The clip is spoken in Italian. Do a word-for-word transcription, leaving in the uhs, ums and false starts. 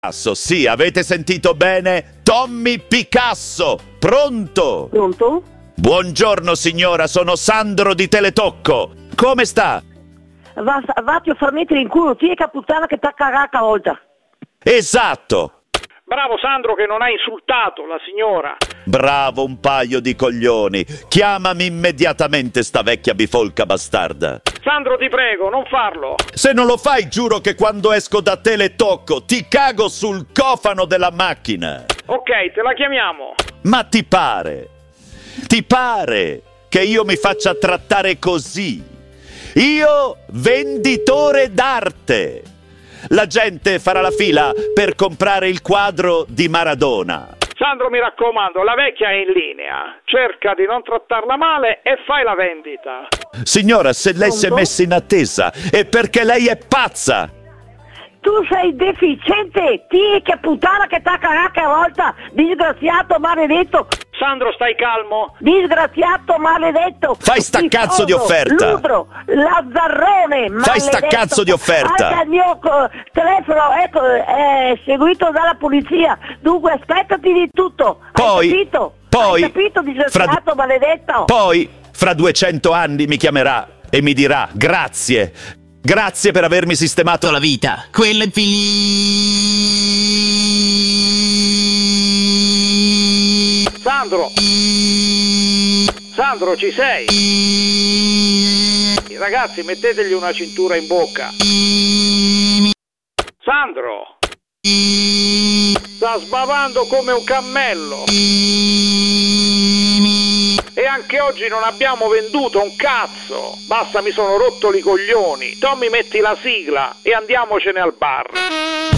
Picasso, sì, avete sentito bene? Tommy Picasso, pronto? Pronto? Buongiorno signora, sono Sandro di Teletocco. Come sta? Va, vatti a far mettere in culo, ti è puttana che t'ha cagato volta. Esatto. Bravo Sandro che non ha insultato la signora. Bravo un paio di coglioni. Chiamami immediatamente sta vecchia bifolca bastarda. Sandro ti prego, non farlo. Se non lo fai giuro che quando esco da Teletocco ti cago sul cofano della macchina. Ok, te la chiamiamo. Ma ti pare? Ti pare che io mi faccia trattare così? Io venditore d'arte. La gente farà la fila per comprare il quadro di Maradona. Sandro, mi raccomando, la vecchia è in linea. Cerca di non trattarla male e fai la vendita. Signora, se lei si è messa in attesa è perché lei è pazza. Tu sei deficiente, ti che puttana che t'ha cagato a volta, disgraziato maledetto. Sandro, stai calmo. Disgraziato maledetto. Fai sta cazzo di offerta. Ludro, lazzarrone, maledetto. Fai sta cazzo di offerta. Anche il mio co- telefono ecco, è seguito dalla polizia. Dunque aspettati di tutto. Poi, Hai capito? poi, Hai capito, disgraziato fra, maledetto? Poi, fra duecento anni mi chiamerà e mi dirà grazie. Grazie per avermi sistemato la vita. Quello è finito. Sandro! Sandro, ci sei? Ragazzi, mettetegli una cintura in bocca. Sandro! Sta sbavando come un cammello. E anche oggi non abbiamo venduto un cazzo. Basta, mi sono rotto i coglioni. Tommy, metti la sigla e andiamocene al bar.